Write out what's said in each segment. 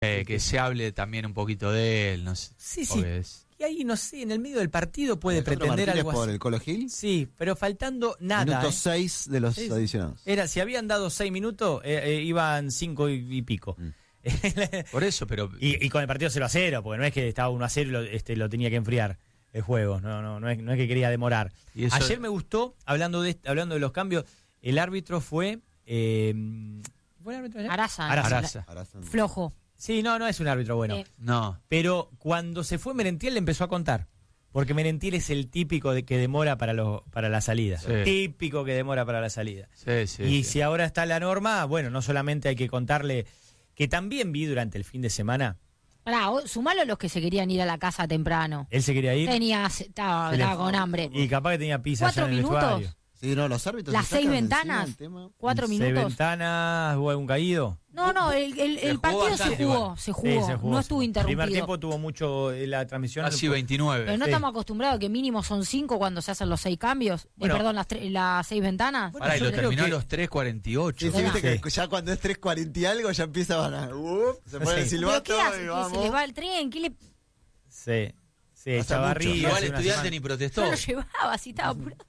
Que se hable también un poquito de él, no sé. Sí. Y ahí, no sé, en el medio del partido puede pretender Martínez algo así. por el Colo Gil. Sí, pero faltando nada. Minuto 6 de los adicionados. Si habían dado 6 minutos, iban 5 y pico. Por eso, pero... Y con el partido 0-0, porque no es que estaba 1-0 y lo tenía que enfriar el juego. No es que quería demorar. Ayer me gustó, hablando de los cambios, el árbitro fue... ¿Fue el árbitro ayer? Araza. Flojo. Sí, no es un árbitro bueno. No. Pero cuando se fue Merentiel le empezó a contar. Porque Merentiel es el típico de que demora para la salida. Sí. Típico que demora para la salida. Sí. Si ahora está la norma, bueno, no solamente hay que contarle, que también vi durante el fin de semana. Sumalo a los que se querían ir a la casa temprano. Él se quería ir. Estaba con hambre. Y capaz que tenía pizza 4 en el minutos. vestuario. Sí, no, los árbitros. Las 6 ventanas. 4 minutos. 6 ventanas, hubo algún caído. No, el partido se jugó. No estuvo interrumpido. El primer tiempo tuvo mucho la transmisión. Casi 29. Pero no estamos acostumbrados que mínimo son 5 cuando se hacen los 6 cambios. Bueno, las 6 ventanas. Bueno, y lo terminó a los 3:48. Sí, viste que ya cuando es 3:40 y algo ya empieza se pone el silbato y vamos. Se les va el tren. Sí, Chavarría. Igual el estudiante ni protestó. Yo lo llevaba, si estaba apurado.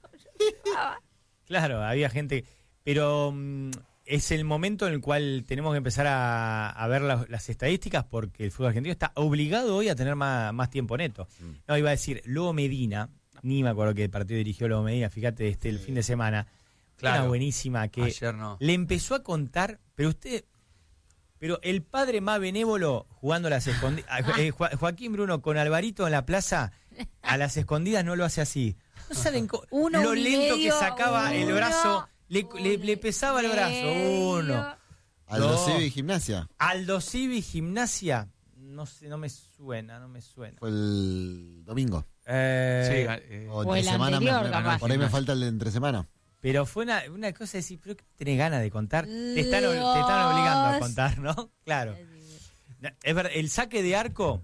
Claro, había gente, pero es el momento en el cual tenemos que empezar a ver las estadísticas, porque el fútbol argentino está obligado hoy a tener más tiempo neto. No, iba a decir, Lobo Medina, ni me acuerdo qué partido dirigió Lobo Medina, fíjate, el fin de semana, claro, una buenísima que ayer no. Le empezó a contar, pero el padre más benévolo jugando a las escondidas, Joaquín Bruno con Alvarito en la plaza, a las escondidas no lo hace así. No saben lo lento que sacaba el brazo, le pesaba el brazo. Aldo Civi Gimnasia. Aldo Civi Gimnasia, no sé, no me suena. Fue el domingo. O el semana, anterior, capaz. Por ahí me falta el de entre semana. Pero fue una cosa de decir, pero ¿qué tenés ganas de contar? Te están obligando a contar, ¿no? Claro. Es verdad, el saque de arco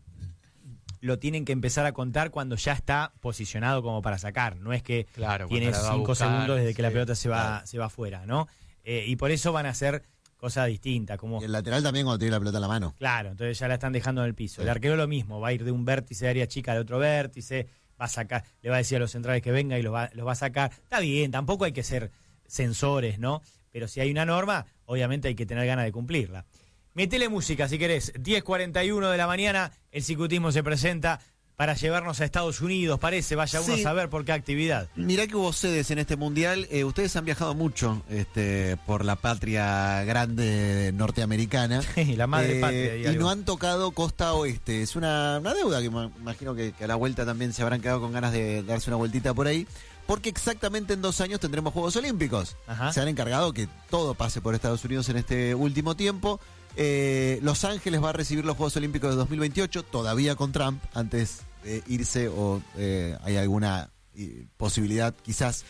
lo tienen que empezar a contar cuando ya está posicionado como para sacar. No es que tiene 5 segundos desde que la pelota se va afuera, ¿no? Y por eso van a hacer cosas distintas. Como... Y el lateral también cuando tiene la pelota en la mano. Claro, entonces ya la están dejando en el piso. Sí. El arquero lo mismo, va a ir de un vértice de área chica al otro vértice, va a sacar, le va a decir a los centrales que venga y los va a sacar. Está bien, tampoco hay que ser censores, ¿no? Pero si hay una norma, obviamente hay que tener ganas de cumplirla. Metele música si querés. 10:41 de la mañana, el cicutismo se presenta para llevarnos a Estados Unidos, parece, vaya uno a saber por qué actividad. Mirá que hubo sedes en este mundial, ustedes han viajado mucho por la patria grande norteamericana. Sí, la madre patria. Y no han tocado costa oeste, es una deuda que me imagino que a la vuelta también se habrán quedado con ganas de darse una vueltita por ahí. Porque exactamente en 2 años tendremos Juegos Olímpicos. Ajá. Se han encargado que todo pase por Estados Unidos en este último tiempo. Los Ángeles va a recibir los Juegos Olímpicos de 2028, todavía con Trump, antes de irse o hay alguna posibilidad, quizás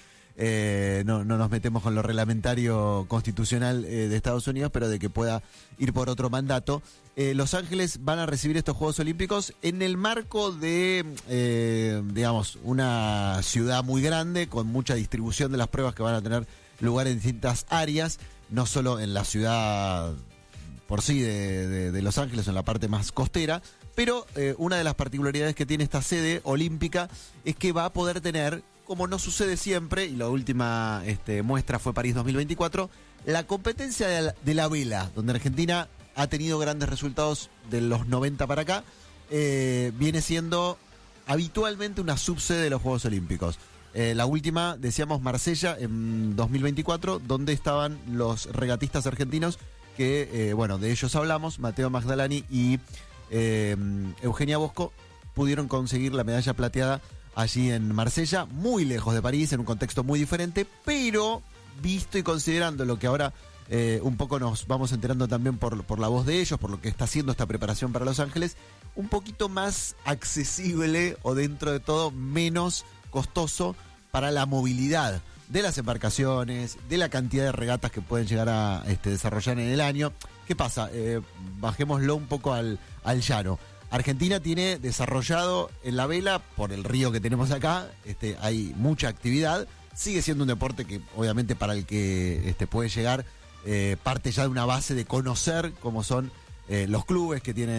no nos metemos con lo reglamentario constitucional de Estados Unidos, pero de que pueda ir por otro mandato. Los Ángeles van a recibir estos Juegos Olímpicos en el marco de, digamos, una ciudad muy grande, con mucha distribución de las pruebas que van a tener lugar en distintas áreas, no solo en la ciudad por sí de Los Ángeles, en la parte más costera, pero una de las particularidades que tiene esta sede olímpica es que va a poder tener, como no sucede siempre, y la última muestra fue París 2024, la competencia de la vela, donde Argentina ha tenido grandes resultados de los 90 para acá, viene siendo habitualmente una subsede de los Juegos Olímpicos. La última, decíamos, Marsella en 2024, donde estaban los regatistas argentinos, que, de ellos hablamos, Mateo Magdalani y Eugenia Bosco, pudieron conseguir la medalla plateada allí en Marsella, muy lejos de París, en un contexto muy diferente, pero visto y considerando lo que ahora un poco nos vamos enterando también por la voz de ellos, por lo que está haciendo esta preparación para Los Ángeles, un poquito más accesible o dentro de todo menos costoso para la movilidad de las embarcaciones, de la cantidad de regatas que pueden llegar a desarrollar en el año. ¿Qué pasa? Bajémoslo un poco al llano. Argentina tiene desarrollado en la vela, por el río que tenemos acá, hay mucha actividad. Sigue siendo un deporte que obviamente para el que puede llegar, parte ya de una base de conocer cómo son los clubes que tienen